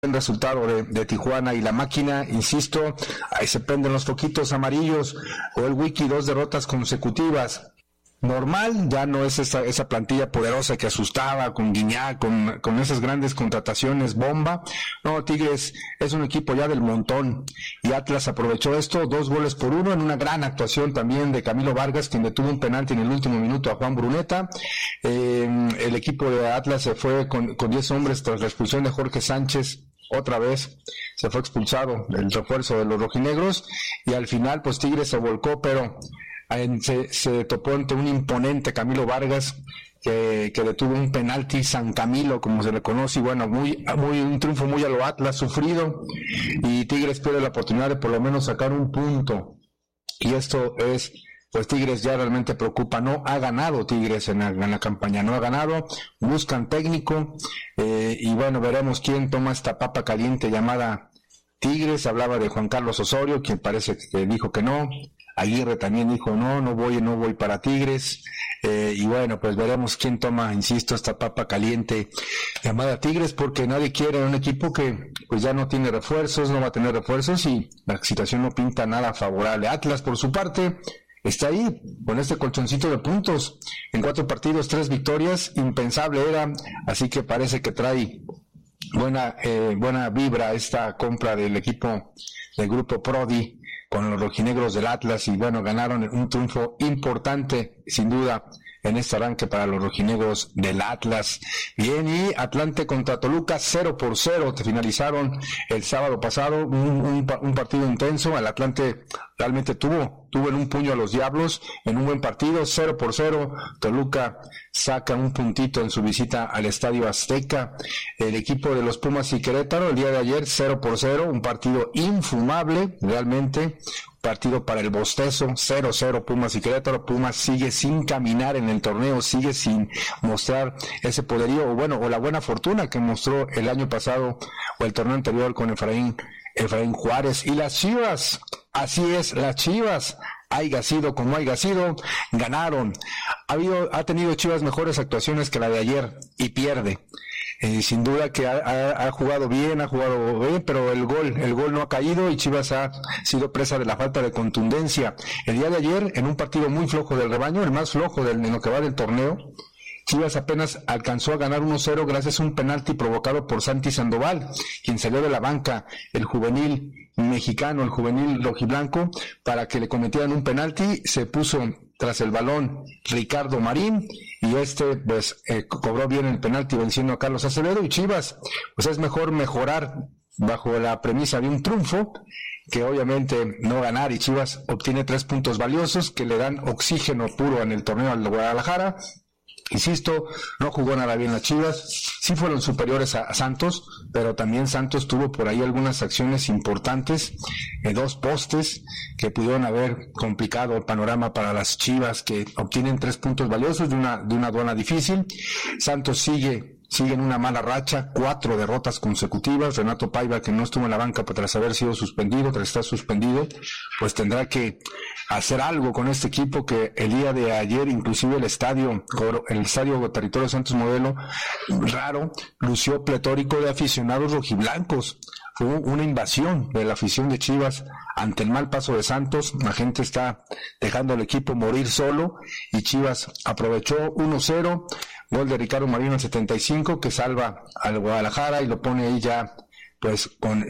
el resultado de Tijuana y la máquina, insisto, ahí se prenden los foquitos amarillos. O el Wiki, 2 derrotas consecutivas. Normal, ya no es esa plantilla poderosa que asustaba con Guiñac, con esas grandes contrataciones bomba. No, Tigres es un equipo ya del montón, y Atlas aprovechó esto, 2-1 en una gran actuación también de Camilo Vargas, quien detuvo un penalti en el último minuto a Juan Bruneta. El equipo de Atlas se fue con 10 hombres tras la expulsión de Jorge Sánchez. Otra vez se fue expulsado el refuerzo de los rojinegros, y al final pues Tigres se volcó, pero se topó ante un imponente Camilo Vargas que detuvo un penalti San Camilo, como se le conoce, y bueno, un triunfo muy a lo Atlas, sufrido, y Tigres pierde la oportunidad de por lo menos sacar un punto, y esto es, pues Tigres ya realmente preocupa. No ha ganado Tigres en la campaña, no ha ganado, buscan técnico, y bueno, veremos quién toma esta papa caliente llamada Tigres. Hablaba de Juan Carlos Osorio, quien parece que dijo que no. Aguirre también dijo no voy para Tigres, y bueno, pues veremos quién toma, insisto, esta papa caliente llamada Tigres, porque nadie quiere un equipo que pues ya no tiene refuerzos, no va a tener refuerzos, y la situación no pinta nada favorable. Atlas, por su parte, está ahí con este colchoncito de puntos, en 4 partidos, 3 victorias, impensable era, así que parece que trae buena vibra esta compra del equipo del grupo Prodi con los rojinegros del Atlas, y bueno, ganaron un triunfo importante, sin duda, en este arranque para los rojinegros del Atlas. Bien, y Atlante contra Toluca, 0-0, te finalizaron el sábado pasado, un partido intenso. El Atlante realmente tuvo en un puño a los Diablos en un buen partido, 0-0. Toluca saca un puntito en su visita al Estadio Azteca. El equipo de los Pumas y Querétaro el día de ayer, 0-0, un partido infumable, realmente, partido para el bostezo, 0-0 Pumas y Querétaro. Pumas sigue sin caminar en el torneo, sigue sin mostrar ese poderío, o la buena fortuna que mostró el año pasado o el torneo anterior con Efraín Juárez. Y las Chivas, así es, las Chivas, haya sido como haya sido, ganaron. Ha tenido Chivas mejores actuaciones que la de ayer y pierde. Sin duda que ha jugado bien, pero el gol no ha caído, y Chivas ha sido presa de la falta de contundencia. El día de ayer, en un partido muy flojo del rebaño, el más flojo en lo que va del torneo, Chivas apenas alcanzó a ganar 1-0 gracias a un penalti provocado por Santi Sandoval, quien salió de la banca, el juvenil mexicano, el juvenil rojiblanco, para que le cometieran un penalti. Se puso tras el balón Ricardo Marín, y cobró bien el penalti venciendo a Carlos Acevedo. Y Chivas, pues es mejor mejorar bajo la premisa de un triunfo que obviamente no ganar, y Chivas obtiene 3 puntos valiosos que le dan oxígeno puro en el torneo al Guadalajara. Insisto, no jugó nada bien las Chivas, sí fueron superiores a Santos, pero también Santos tuvo por ahí algunas acciones importantes, 2 postes que pudieron haber complicado el panorama para las Chivas, que obtienen 3 puntos valiosos de una aduana difícil. Santos sigue en una mala racha, 4 derrotas consecutivas. Renato Paiva, que no estuvo en la banca tras haber sido suspendido, tras estar suspendido, pues tendrá que hacer algo con este equipo, que el día de ayer inclusive el estadio Territorio Santos Modelo, raro, lució pletórico de aficionados rojiblancos. Fue una invasión de la afición de Chivas ante el mal paso de Santos. La gente está dejando al equipo morir solo, y Chivas aprovechó 1-0, gol de Ricardo Marín al 75, que salva al Guadalajara y lo pone ahí ya pues con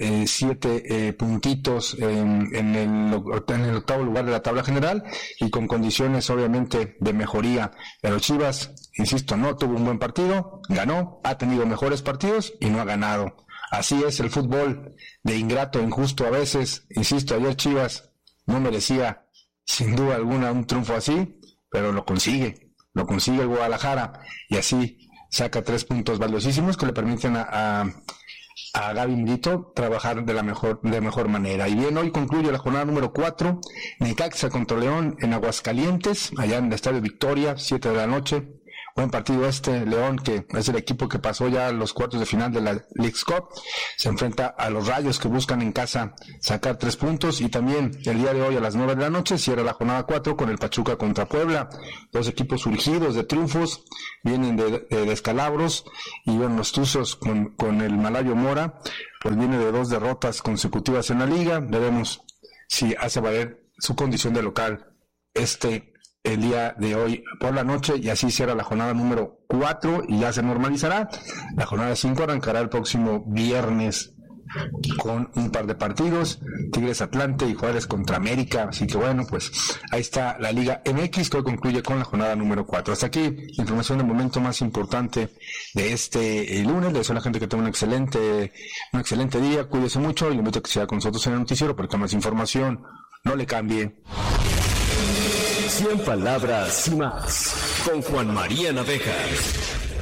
7 puntitos en el octavo lugar de la tabla general, y con condiciones obviamente de mejoría. Pero Chivas, insisto, no tuvo un buen partido, ganó, ha tenido mejores partidos y no ha ganado. Así es el fútbol, de ingrato e injusto a veces. Insisto, ayer Chivas no merecía sin duda alguna un triunfo así, pero lo consigue el Guadalajara, y así saca 3 puntos valiosísimos que le permiten a Gaby Milito trabajar de mejor manera. Y bien, hoy concluye la jornada número 4, Necaxa contra León en Aguascalientes, allá en el Estadio Victoria, 7 de la noche. Buen partido León, que es el equipo que pasó ya a los cuartos de final de la Leagues Cup, se enfrenta a los Rayos, que buscan en casa sacar 3 puntos, y también el día de hoy a las 9 de la noche cierra la jornada 4 con el Pachuca contra Puebla. Dos equipos surgidos de triunfos, vienen de descalabros, y bueno, los Tuzos con el Malayo Mora, pues viene de 2 derrotas consecutivas en la liga. Veremos si hace valer su condición de local el día de hoy por la noche, y así cierra la jornada número 4 y ya se normalizará. La jornada 5 arrancará el próximo viernes con un par de partidos, Tigres Atlante y Juárez contra América. Así que bueno, pues ahí está la Liga MX, que hoy concluye con la jornada número 4. Hasta aquí la información del momento más importante de lunes. Le deseo a la gente que tenga un excelente día, cuídese mucho y le invito a que sea con nosotros en el noticiero, porque más información, no le cambie. 100 palabras y más, con Juan María Navejas.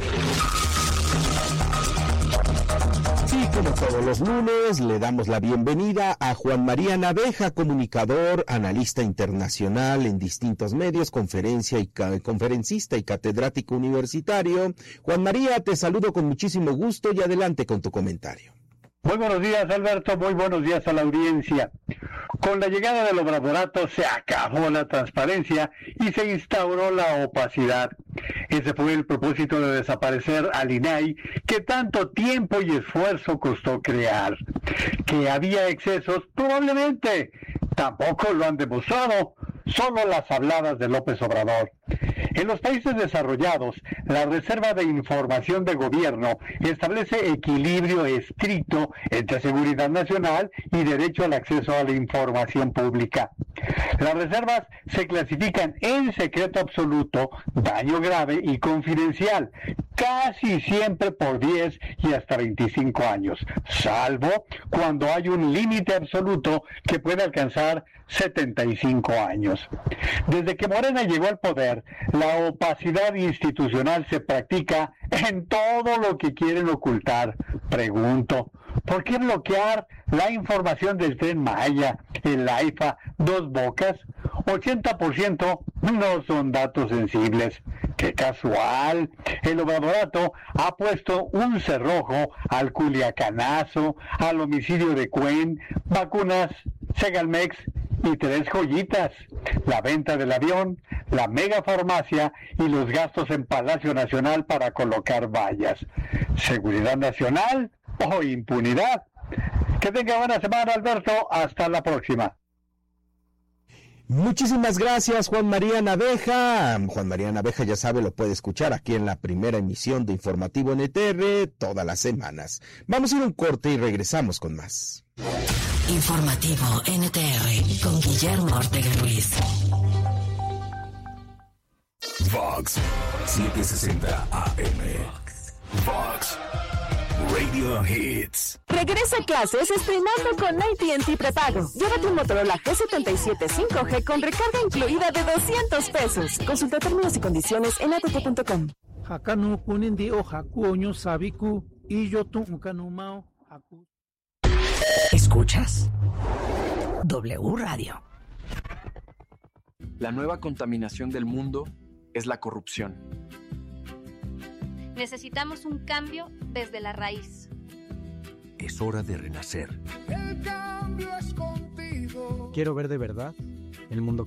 Sí, como todos los lunes, le damos la bienvenida a Juan María Naveja, comunicador, analista internacional en distintos medios, conferencista y catedrático universitario. Juan María, te saludo con muchísimo gusto y adelante con tu comentario. Muy buenos días, Alberto, muy buenos días a la audiencia. Con la llegada del obradorato se acabó la transparencia y se instauró la opacidad. Ese fue el propósito de desaparecer al INAI, que tanto tiempo y esfuerzo costó crear. Que había excesos, probablemente. Tampoco lo han demostrado, solo las habladas de López Obrador. En los países desarrollados, la Reserva de Información de Gobierno establece equilibrio estricto entre seguridad nacional y derecho al acceso a la información pública. Las reservas se clasifican en secreto absoluto, daño grave y confidencial, casi siempre por 10 y hasta 25 años, salvo cuando hay un límite absoluto que puede alcanzar 75 años. Desde que Morena llegó al poder, la opacidad institucional se practica en todo lo que quieren ocultar. Pregunto, ¿por qué bloquear la información del Tren Maya, el AIFA, Dos Bocas? 80% no son datos sensibles. ¡Qué casual! El obradorato ha puesto un cerrojo al culiacanazo, al homicidio de Cuen, vacunas, Segalmex y 3 joyitas: la venta del avión, la megafarmacia y los gastos en Palacio Nacional para colocar vallas. ¿Seguridad nacional o impunidad? Que tenga buena semana, Alberto. Hasta la próxima. Muchísimas gracias, Juan María Naveja. Juan María Naveja, ya sabe, lo puede escuchar aquí en la primera emisión de Informativo NTR todas las semanas. Vamos a ir a un corte y regresamos con más. Informativo NTR con Guillermo Ortega Ruiz. Vox 760 AM. Vox Radio Hits. Regresa a clases estrenando con AT&T Prepago. Llévate un Motorola G77 5G con recarga incluida de $200. Consulta términos y condiciones en att.com. Escuchas W Radio. La nueva contaminación del mundo es la corrupción. Necesitamos un cambio desde la raíz. Es hora de renacer. El cambio es contigo. Quiero ver de verdad el mundo